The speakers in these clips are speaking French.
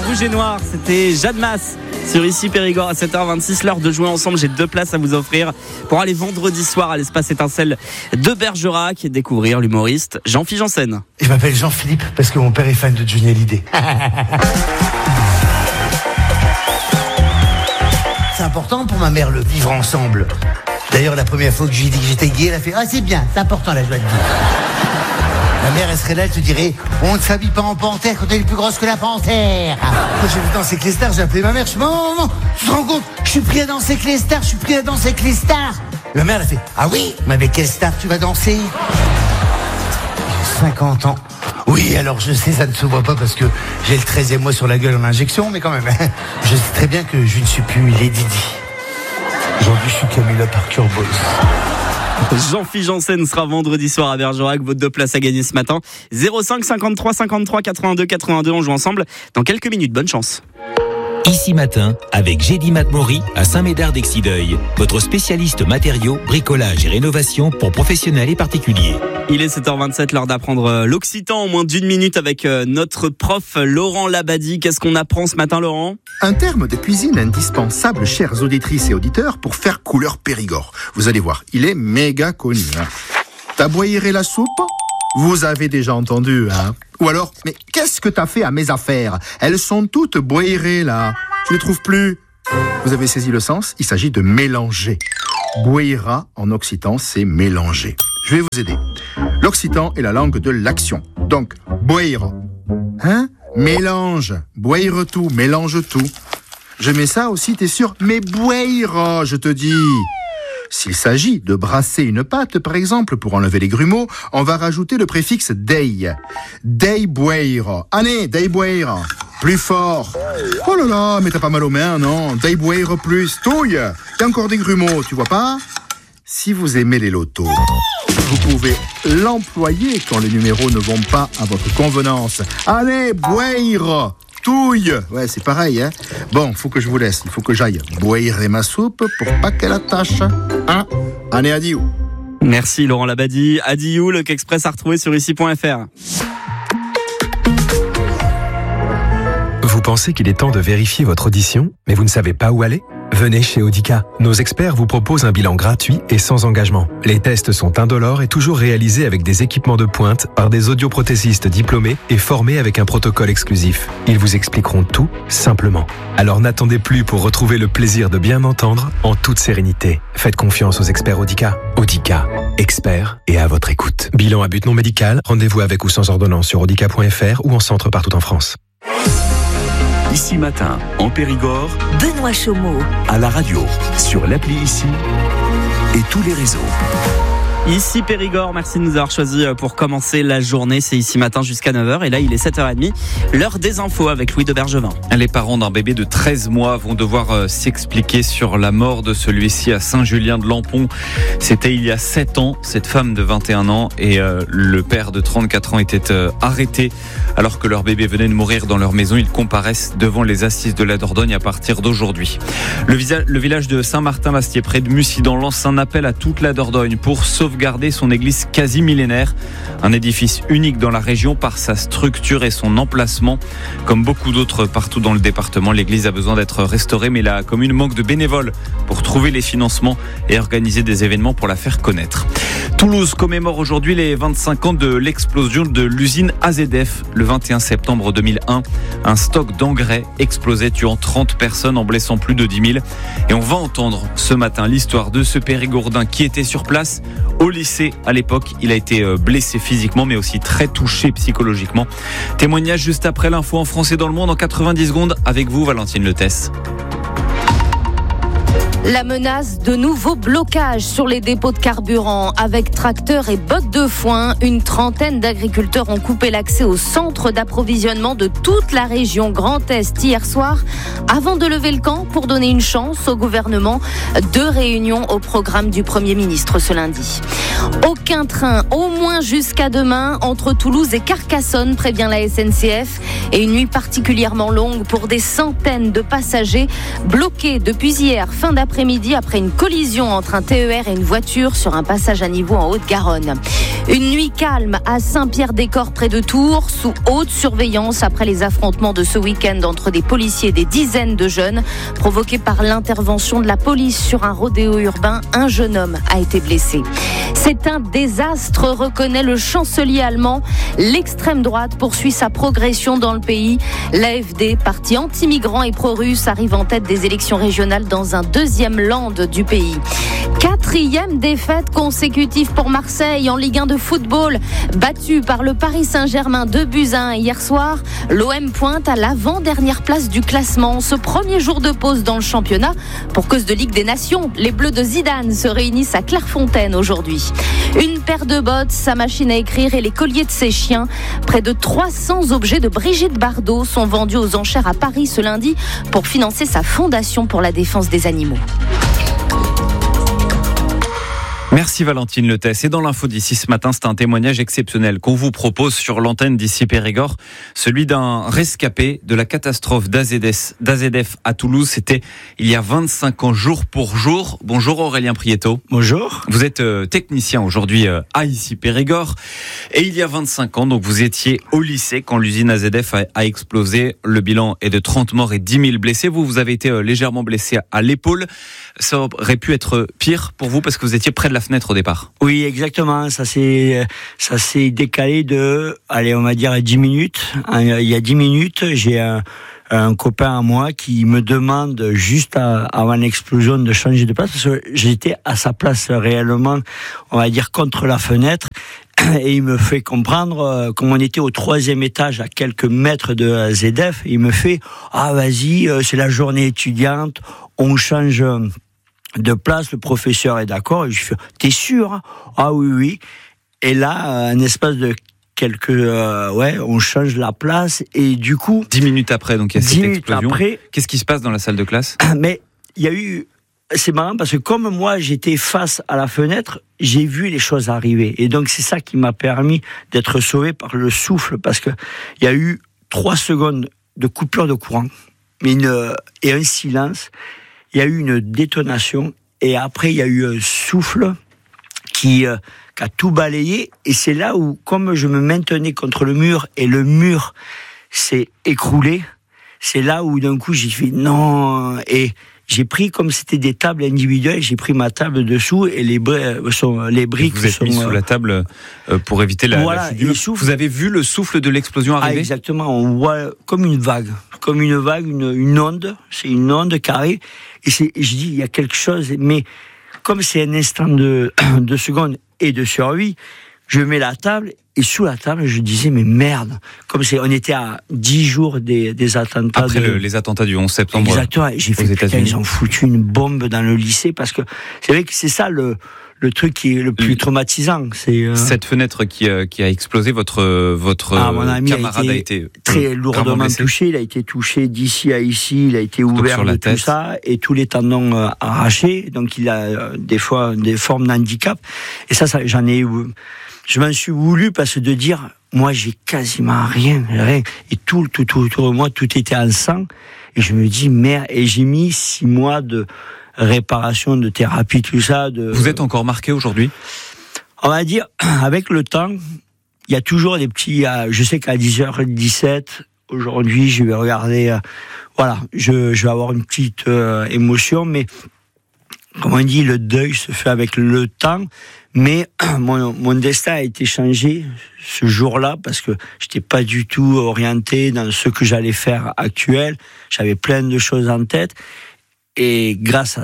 Rouge et Noir, c'était Jade Masse sur Ici Périgord à 7h26. L'heure de jouer ensemble, j'ai 2 places à vous offrir pour aller vendredi soir à l'espace Étincelle de Bergerac et découvrir l'humoriste Jean-Philippe Janssen. Je m'appelle Jean-Philippe parce que mon père est fan de Johnny Hallyday. C'est important pour ma mère le vivre ensemble. D'ailleurs, la première fois que je lui ai dit que j'étais gay, elle a fait « Ah, c'est bien, c'est important la joie de vivre ». Ma mère, elle serait là, elle te dirait « On ne s'habille pas en panthère quand elle est plus grosse que la panthère ». Quand j'ai vu danser avec les stars, j'ai appelé ma mère, je me suis dit « Maman, tu te rends compte, je suis pris à danser avec les stars, je suis pris à danser avec les stars ». Ma mère, elle a fait « Ah oui, mais avec quelle star tu vas danser ?» J'ai 50 ans. Oui, alors je sais, ça ne se voit pas parce que j'ai le 13e mois sur la gueule en injection, mais quand même, je sais très bien que je ne suis plus Lady Di. Aujourd'hui, je suis Camilla Parker Bowles. Jean-Philippe Janssen sera vendredi soir à Bergerac. Vos 2 places à gagner ce matin. 05 53 53 82 82. On joue ensemble dans quelques minutes. Bonne chance. Ici Matin, avec Gédi Matmori à Saint-Médard-d'Exideuil, votre spécialiste matériaux, bricolage et rénovation pour professionnels et particuliers. Il est 7h27, l'heure d'apprendre l'occitan en moins d'1 minute avec notre prof Laurent Labadie. Qu'est-ce qu'on apprend ce matin, Laurent ? Un terme de cuisine indispensable, chères auditrices et auditeurs, pour faire couleur Périgord. Vous allez voir, il est méga connu. Taboyer la soupe ? Vous avez déjà entendu, hein ? Ou alors, mais qu'est-ce que t'as fait à mes affaires ? Elles sont toutes boirées, là. Je les trouve plus. Vous avez saisi le sens ? Il s'agit de mélanger. Boira, en occitan, c'est mélanger. Je vais vous aider. L'occitan est la langue de l'action. Donc, boire. Hein ? Mélange. Boire tout, mélange tout. Je mets ça aussi, t'es sûr ? Mais boira, je te dis. S'il s'agit de brasser une pâte, par exemple, pour enlever les grumeaux, on va rajouter le préfixe dei. Dei boire. Allez, dei boire. Plus fort. Oh là là, mais t'as pas mal aux mains, non ? Dei boire plus. Touille. Il y a encore des grumeaux, tu vois pas ? Si vous aimez les lotos, vous pouvez l'employer quand les numéros ne vont pas à votre convenance. Allez, boire. Touille. Ouais, c'est pareil, hein. Bon, faut que je vous laisse. Il faut que j'aille boire ma soupe pour pas qu'elle attache. Hein ? Allez, adieu. Merci Laurent Labadie. Adieu, le Qu'Express à retrouver sur ici.fr. Vous pensez qu'il est temps de vérifier votre audition, mais vous ne savez pas où aller ? Venez chez Audica. Nos experts vous proposent un bilan gratuit et sans engagement. Les tests sont indolores et toujours réalisés avec des équipements de pointe par des audioprothésistes diplômés et formés avec un protocole exclusif. Ils vous expliqueront tout simplement. Alors n'attendez plus pour retrouver le plaisir de bien entendre en toute sérénité. Faites confiance aux experts Audica. Audica, experts et à votre écoute. Bilan à but non médical, rendez-vous avec ou sans ordonnance sur audica.fr ou en centre partout en France. Ici Matin, en Périgord, Benoît Chaumeau. à la radio, sur l'appli Ici et tous les réseaux. Ici Périgord, merci de nous avoir choisis pour commencer la journée. C'est Ici Matin jusqu'à 9h et là il est 7h30. L'heure des infos avec Louis de Bergevin. Les parents d'un bébé de 13 mois vont devoir s'expliquer sur la mort de celui-ci à Saint-Julien-de-Lampont. C'était il y a 7 ans. Cette femme de 21 ans et le père de 34 ans étaient arrêtés alors que leur bébé venait de mourir dans leur maison. Ils comparaissent devant les assises de la Dordogne à partir d'aujourd'hui. Le village de Saint-Martin-Lastier près de Mussy-dans lance un appel à toute la Dordogne pour sauvegarder son église quasi millénaire. Un édifice unique dans la région par sa structure et son emplacement. Comme beaucoup d'autres partout dans le département, l'église a besoin d'être restaurée, mais la commune manque de bénévoles pour trouver les financements et organiser des événements pour la faire connaître. Toulouse commémore aujourd'hui les 25 ans de l'explosion de l'usine AZF le 21 septembre 2001. Un stock d'engrais explosait, tuant 30 personnes en blessant plus de 10 000. Et on va entendre ce matin l'histoire de ce Périgourdin qui était sur place au lycée à l'époque. Il a été blessé physiquement mais aussi très touché psychologiquement. Témoignage juste après l'info en France et dans le monde en 90 secondes avec vous Valentine Letès. La menace de nouveaux blocages sur les dépôts de carburant. Avec tracteurs et bottes de foin, une trentaine d'agriculteurs ont coupé l'accès au centre d'approvisionnement de toute la région Grand Est hier soir, avant de lever le camp pour donner une chance au gouvernement. 2 réunions au programme du Premier ministre ce lundi. Aucun train, au moins jusqu'à demain, entre Toulouse et Carcassonne, prévient la SNCF. Et une nuit particulièrement longue pour des centaines de passagers bloqués depuis hier, fin d'après-midi, après-midi après une collision entre un TER et une voiture sur un passage à niveau en Haute-Garonne. Une nuit calme à Saint-Pierre-des-Corps près de Tours, sous haute surveillance après les affrontements de ce week-end entre des policiers et des dizaines de jeunes. Provoqués par l'intervention de la police sur un rodéo urbain, un jeune homme a été blessé. C'est un désastre, reconnaît le chancelier allemand. L'extrême droite poursuit sa progression dans le pays. L'AfD, parti anti-migrant et pro-russe, arrive en tête des élections régionales dans un deuxième land du pays. 4e défaite consécutive pour Marseille en Ligue 1 de football. Battu par le Paris Saint-Germain 2-1 hier soir, l'OM pointe à l'avant-dernière place du classement. Ce premier jour de pause dans le championnat, pour cause de Ligue des Nations, les Bleus de Zidane se réunissent à Clairefontaine aujourd'hui. Une paire de bottes, sa machine à écrire et les colliers de ses chiens. Près de 300 objets de Brigitte Bardot sont vendus aux enchères à Paris ce lundi pour financer sa fondation pour la défense des animaux. Merci Valentine Letès. Et dans l'info d'ici ce matin, c'est un témoignage exceptionnel qu'on vous propose sur l'antenne d'ici Périgord, celui d'un rescapé de la catastrophe d'AZF à Toulouse. C'était il y a 25 ans, jour pour jour. Bonjour Aurélien Prieto. Bonjour. Vous êtes technicien aujourd'hui à ici Périgord. Et il y a 25 ans, donc vous étiez au lycée quand l'usine AZF a explosé. Le bilan est de 30 morts et 10 000 blessés. Vous avez été légèrement blessé à l'épaule. Ça aurait pu être pire pour vous parce que vous étiez près de la fenêtre au départ. Oui, exactement. Ça s'est décalé de, on va dire 10 minutes. Il y a 10 minutes, j'ai un copain à moi qui me demande juste avant l'explosion de changer de place parce que j'étais à sa place réellement, on va dire contre la fenêtre. Et il me fait comprendre, comme on était au 3e étage à quelques mètres de AZF, il me fait « Ah vas-y, c'est la journée étudiante, on change de place, le professeur est d'accord. » Et je fais « T'es sûr hein ?»« Ah oui. » Et là, un espace de on change la place et du coup... 10 minutes après, donc il y a cette explosion. Après, qu'est-ce qui se passe dans la salle de classe ? Mais il y a eu... C'est marrant parce que comme moi j'étais face à la fenêtre, j'ai vu les choses arriver. Et donc c'est ça qui m'a permis d'être sauvé par le souffle parce que il y a eu 3 secondes de coupure de courant et un silence. Il y a eu une détonation et après il y a eu un souffle qui a tout balayé. Et c'est là où, comme je me maintenais contre le mur et le mur s'est écroulé, c'est là où d'un coup j'ai fait non et j'ai pris, comme c'était des tables individuelles, j'ai pris ma table dessous et les briques vous êtes mis sous la table pour éviter la chute du mur. Vous avez vu le souffle de l'explosion arriver ? Ah, exactement. On voit comme une vague, une onde. C'est une onde carrée. Et je dis, il y a quelque chose. Mais comme c'est un instant de seconde et de survie, je mets la table. Et sous la table, je disais, mais merde, on était à 10 jours des attentats. Après les attentats du 11 septembre. Exactement. J'ai fait, putain, ils ont foutu une bombe dans le lycée parce que c'est vrai que c'est ça le truc qui est le plus traumatisant. C'est cette fenêtre qui a explosé. Votre mon ami camarade a été très lourdement touché. Il a été touché d'ici à ici. Il a été ouvert de tout ça et tous les tendons arrachés. Donc il a des fois des formes d'handicap. Et ça j'en ai eu. Je m'en suis voulu parce que de dire, moi j'ai quasiment rien. Et tout autour de moi, tout était en sang. Et je me dis, merde. Et j'ai mis 6 mois de réparation, de thérapie, tout ça. Vous êtes encore marqué aujourd'hui ? On va dire, avec le temps, il y a toujours des petits... je sais qu'à 10h17, aujourd'hui, je vais regarder... je vais avoir une petite émotion, mais... Comme on dit, le deuil se fait avec le temps, mais mon destin a été changé ce jour-là parce que j'étais pas du tout orienté dans ce que j'allais faire actuel. J'avais plein de choses en tête et grâce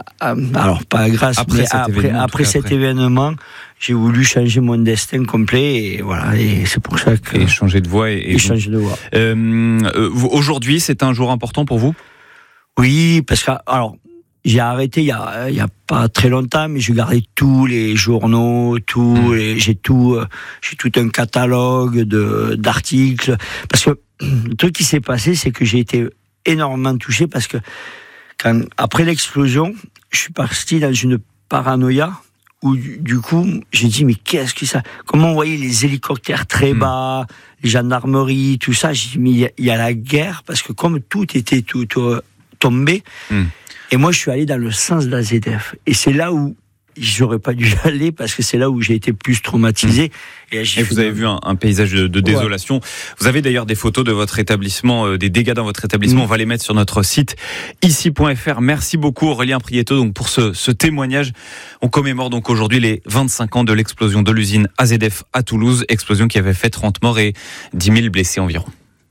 après cet événement, j'ai voulu changer mon destin complet et voilà. Et c'est pour ça que changer de voie et changer de voie. Aujourd'hui, c'est un jour important pour vous ? Oui, parce que j'ai arrêté il y a pas très longtemps, mais je gardais tous les journaux, j'ai tout un catalogue d'articles. Parce que le truc qui s'est passé, c'est que j'ai été énormément touché parce que après l'explosion, je suis parti dans une paranoïa où du coup, j'ai dit mais qu'est-ce que ça ? Comment on voyait les hélicoptères très bas, les gendarmeries, tout ça. J'ai dit mais il y a la guerre parce que comme tout était tombé. Et moi, je suis allé dans le sens de la ZF. Et c'est là où j'aurais pas dû y aller parce que c'est là où j'ai été plus traumatisé. Et vous avez vu un paysage de désolation. Vous avez d'ailleurs des photos de votre établissement, des dégâts dans votre établissement. On va les mettre sur notre site ici.fr. Merci beaucoup Aurélien Prieto donc pour ce témoignage. On commémore donc aujourd'hui les 25 ans de l'explosion de l'usine AZF à Toulouse, explosion qui avait fait 30 morts et 10 000 blessés environ.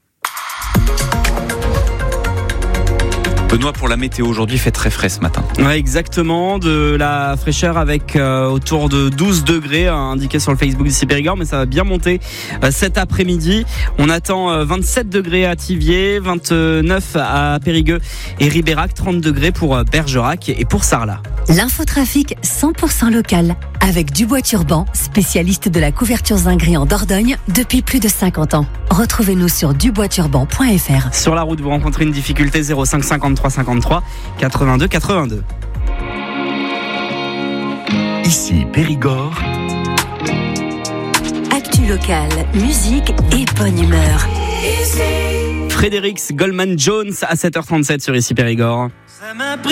Benoît, pour la météo, aujourd'hui, il fait très frais ce matin. Ouais, exactement, de la fraîcheur avec autour de 12 degrés indiqué sur le Facebook d'ici Périgord, mais ça va bien monter cet après-midi. On attend 27 degrés à Thiviers, 29 à Périgueux et Ribérac, 30 degrés pour Bergerac et pour Sarlat. L'infotrafic 100% local avec Dubois Turban, spécialiste de la couverture zinguerie en Dordogne depuis plus de 50 ans. Retrouvez-nous sur duboisturban.fr. Sur la route, vous rencontrez une difficulté 05 53 53 82 82. Ici Périgord. Actu local, musique et bonne humeur. Frédéric Goldman Jones à 7h37 sur Ici Périgord.